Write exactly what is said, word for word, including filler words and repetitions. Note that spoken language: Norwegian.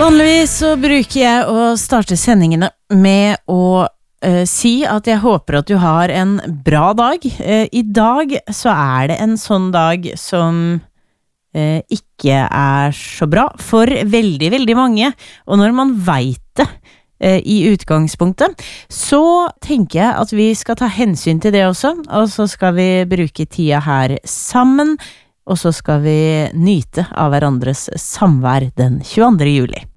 Vanligvis så bruker jeg å starte sendingene med å uh, si at jeg håper at du har en bra dag. Uh, I dag så er det en sånn dag som uh, ikke er så bra for veldig, veldig mange. Og når man vet det uh, i utgangspunktet, så tenker jeg at vi skal ta hensyn til det også. Og så skal vi bruke tida her sammen, og så skal vi nyte av hverandres samvær den tjueandre juli.